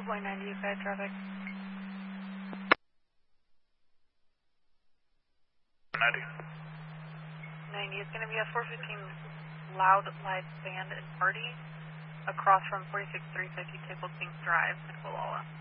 90 side traffic. 90. 90 is going to be a 415 loud live band and party across from 46350 Tickle Kings Drive in Quilala.